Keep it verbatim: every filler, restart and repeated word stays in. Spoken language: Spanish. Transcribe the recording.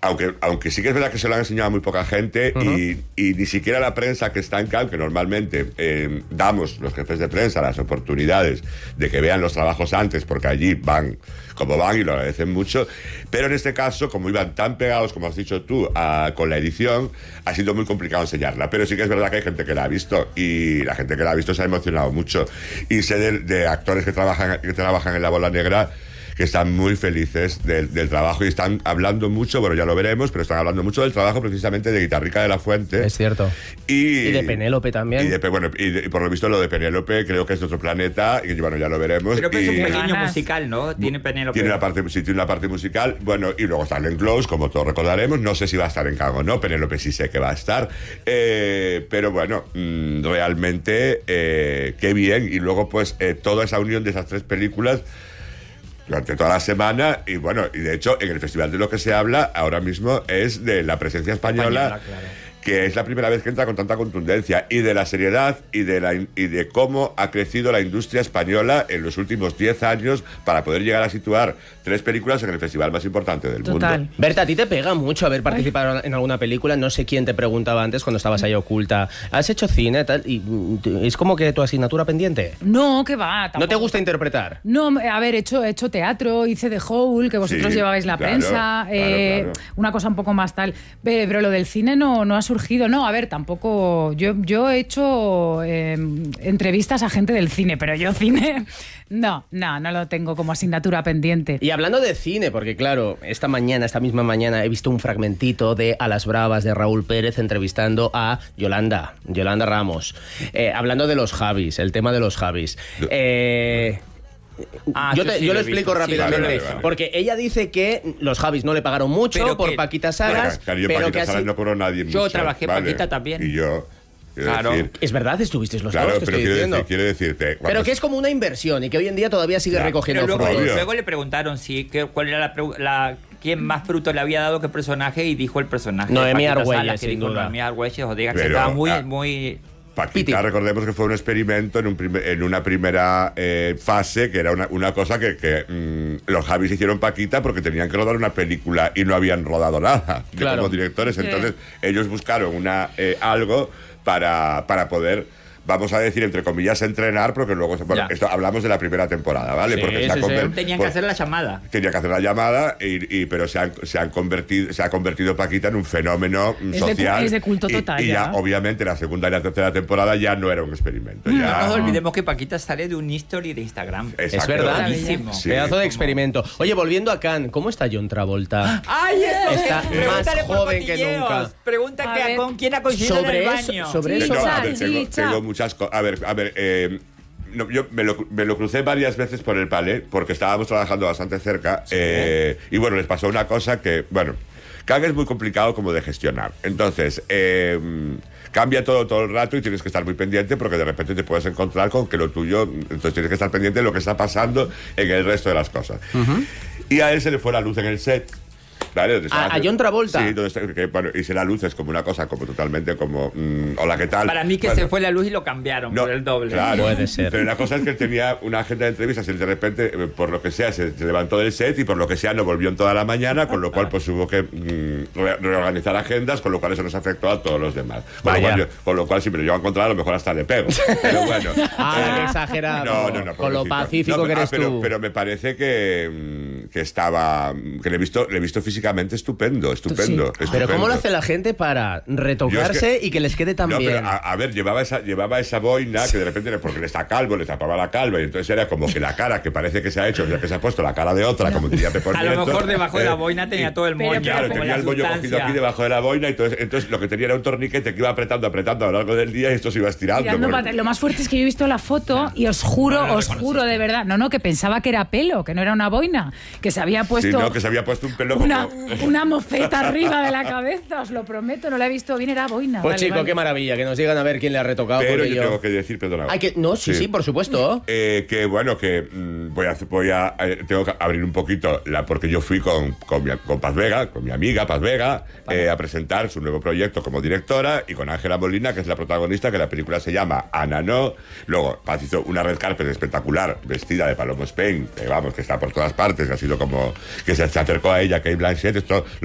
Aunque, aunque sí que es verdad que se lo han enseñado a muy poca gente, uh-huh. y, y ni siquiera la prensa que está en Cannes, que normalmente eh, damos los jefes de prensa las oportunidades de que vean los trabajos antes, porque allí van como van y lo agradecen mucho, pero en este caso, como iban tan pegados, como has dicho tú, a, con la edición, ha sido muy complicado enseñarla, pero sí que es verdad que hay gente que la ha visto, y la gente que la ha visto se ha emocionado mucho, y sé de, de actores que trabajan, que trabajan en La Bola Negra, que están muy felices del, del trabajo y están hablando mucho, bueno, ya lo veremos, pero están hablando mucho del trabajo precisamente de Guitarrica de la Fuente. Es cierto. Y, y de Penélope también. Y, de, bueno, y, de, y por lo visto lo de Penélope creo que es de otro planeta, y bueno, ya lo veremos. Pero que y, es un pequeño musical, ¿no? Tiene Penélope. Tiene una parte, sí, tiene una parte musical, bueno, y luego está Glenn Close, como todos recordaremos, no sé si va a estar en Cannes o no, Penélope sí sé que va a estar, eh, pero bueno, mmm, realmente eh, qué bien, y luego pues eh, toda esa unión de esas tres películas durante toda la semana, y bueno, y de hecho en el festival de lo que se habla ahora mismo es de la presencia española, española claro. que es la primera vez que entra con tanta contundencia, y de la seriedad y de, la, y de cómo ha crecido la industria española en los últimos diez años para poder llegar a situar tres películas en el festival más importante del Total. mundo. Berta, a ti te pega mucho haber participado Ay. en alguna película, no sé quién te preguntaba antes cuando estabas ahí oculta, ¿has hecho cine tal? Y es como que tu asignatura pendiente. No, que va. Tampoco. ¿No te gusta interpretar? No, a ver, he hecho, he hecho teatro, hice The Hole, que vosotros sí, llevabais la claro, prensa, claro, eh, claro. una cosa un poco más tal, pero lo del cine no, no ha surgido. No, a ver, tampoco, yo, yo he hecho eh, entrevistas a gente del cine, pero yo cine, no, no, no lo tengo como asignatura pendiente. Y hablando de cine, porque claro, esta mañana, esta misma mañana he visto un fragmentito de A las Bravas de Raúl Pérez entrevistando a Yolanda, Yolanda Ramos, eh, hablando de los Javis, el tema de los Javis. Eh... Ah, yo, te, sí yo lo explico visto, rápidamente, sí, vale, vale, vale. porque ella dice que los Javis no le pagaron mucho pero por que, Paquita Salas, claro, yo pero Paquita que Salas así... no cobró nadie Yo mucho, trabajé vale. Paquita también. Y yo... Claro. Decir, es verdad, estuvisteis los claro, dos, te pero estoy quiere diciendo. Decir, quiere decirte... Pero que es como una inversión y que hoy en día todavía sigue claro. recogiendo pero luego, frutos. Luego le preguntaron si, que, cuál era la, la... quién más fruto le había dado que personaje, y dijo el personaje. Noemí Argüelles, sin duda. Noemí Argüelles, o diga que estaba muy... Ah, muy Paquita, Piti. recordemos que fue un experimento en, un primer, en una primera eh, fase, que era una, una cosa que, que mmm, los Javis hicieron Paquita porque tenían que rodar una película y no habían rodado nada claro. como directores. Entonces sí. ellos buscaron una eh, algo para, para poder... vamos a decir, entre comillas, entrenar, porque luego, bueno, esto hablamos de la primera temporada, ¿vale? Sí, porque sí, se ha conver- sí. Tenían que hacer la llamada. Tenían que hacer la llamada, y, y, pero se han, se han convertido, se ha convertido Paquita en un fenómeno es social. De, es de culto total. Y, y ya, obviamente, la segunda y la tercera temporada ya no era un experimento. No, ya... no nos olvidemos que Paquita sale de un history de Instagram. Exacto. Es verdad. Sí. Pedazo de experimento. Oye, volviendo a Cannes, ¿cómo está John Travolta? ¡Ay, eso! Está más joven que nunca. Pregunta que a con quién ha coincidido sobre en el eso, baño. Sobre no, eso. No, a ver, tengo, tengo muchas cosas. A ver, a ver, eh, no, yo me lo, me lo crucé varias veces por el Palais, porque estábamos trabajando bastante cerca, sí. eh, y bueno, les pasó una cosa que, bueno, Cannes es muy complicado como de gestionar. Entonces, eh, cambia todo todo el rato y tienes que estar muy pendiente, porque de repente te puedes encontrar con que lo tuyo, entonces tienes que estar pendiente de lo que está pasando en el resto de las cosas. Uh-huh. Y a él se le fue la luz en el set. ¿Vale? ¿A, a John Travolta? Sí, entonces, que, bueno, y si la luz es como una cosa como totalmente como mmm, hola, ¿qué tal? Para mí que bueno, se fue la luz y lo cambiaron no, por el doble. Claro, puede ser. Pero la cosa es que él tenía una agenda de entrevistas y de repente, por lo que sea, se, se levantó del set y por lo que sea no volvió en toda la mañana, con lo cual pues hubo que mmm, re- reorganizar agendas, con lo cual eso nos afectó a todos los demás. Con, lo cual, yo, con lo cual, si me lo llevo a encontrar, a lo mejor hasta le pego. Pero bueno. Ah, eh, exagerado. No, no, no. Con lo pacífico no, que ah, eres pero, tú. Pero me parece que, que estaba... que le he visto, le he visto físicamente estupendo. Estupendo, sí. estupendo. Pero ¿cómo lo hace la gente para retocarse es que, y que les quede tan no, bien? Pero a, a ver, llevaba esa, llevaba esa boina que de repente, porque le está calvo, le tapaba la calva, y entonces era como que la cara que parece que se ha hecho, ya que se ha puesto la cara de otra, no. como diría Pepe A lo mejor debajo eh, de la boina tenía y, todo el moño. Claro, tenía el moño cogido aquí debajo de la boina, y entonces, entonces lo que tenía era un torniquete que iba apretando, apretando a lo largo del día, y esto se iba estirando. Mira, no, porque... Lo más fuerte es que yo he visto la foto y os juro, no, no, os juro de verdad, no, no, que pensaba que era pelo, que no era una boina, que se había puesto... Sí, no, que se había puesto un pelo una, como... una mofeta arriba de la cabeza, os lo prometo, no la he visto bien, era boina. Pues vale, chico, vale. qué maravilla, que nos digan a ver quién le ha retocado. Pero yo, yo tengo que decir, perdona. Ay, que, no, sí, sí, sí, por supuesto. Eh, que bueno, que mmm, voy a, voy a eh, tengo que abrir un poquito, la, porque yo fui con, con, mi, con Paz Vega, con mi amiga Paz Vega, vale. eh, a presentar su nuevo proyecto como directora, y con Ángela Molina, que es la protagonista, que la película se llama Ana No. Luego Paz hizo una red carpet espectacular, vestida de Paloma Spain, que vamos, que está por todas partes, que ha sido como que se, se acercó a ella, Kate Blanchett. Esto